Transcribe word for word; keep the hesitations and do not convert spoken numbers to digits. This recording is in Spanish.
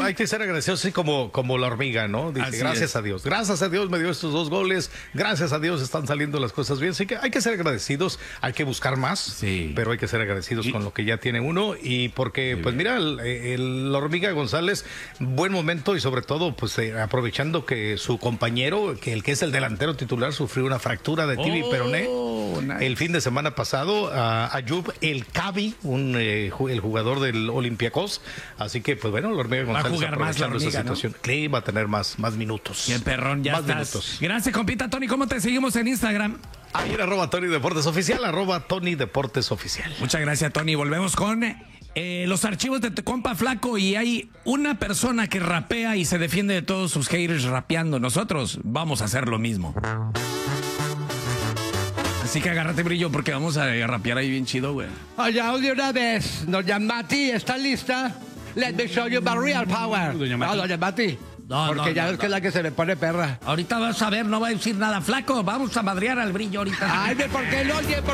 hay que ser agradecidos así como, como la hormiga, ¿no? Dice, Así gracias es. a Dios, gracias a Dios me dio estos dos goles, gracias a Dios están saliendo las cosas bien, así que hay que ser agradecidos, hay que buscar más, Sí. pero hay que ser agradecidos y... con lo que ya tiene uno, y porque, sí, pues bien. mira, el, el, la hormiga González, buen momento, y sobre todo, pues eh, aprovechando que su compañero, que el que es el delantero titular, sufrió una fractura de tibia oh, y peroné nice. el fin de semana pasado, uh, Ayub El Cabi, un, eh, el jugador del Olympiacos, así que pues bueno, la hormiga González va a jugar más la hormiga, esa situación, ¿no? Sí, va a tener más, más minutos. Bien, perrón, ya más estás. Minutos. Gracias, compita Tony, ¿cómo te seguimos en Instagram? Ahí en arroba Tony Deportes Oficial, arroba Tony Deportes Oficial. Muchas gracias, Tony. Volvemos con eh, los archivos de tu compa Flaco, y hay una persona que rapea y se defiende de todos sus haters rapeando. Nosotros vamos a hacer lo mismo. Así que agárrate, Brillo, porque vamos a rapear ahí bien chido, güey. Oye, de una vez, doña Mati, ¿está lista? Let me show you my real power. Doña Mati. No, doña Mati. No, porque no, ya no, ves no. que es la que se le pone perra. Ahorita vas a ver, no va a decir nada. Flaco, vamos a madrear al Brillo ahorita. Ay, ¿por qué no? Oye, ¿por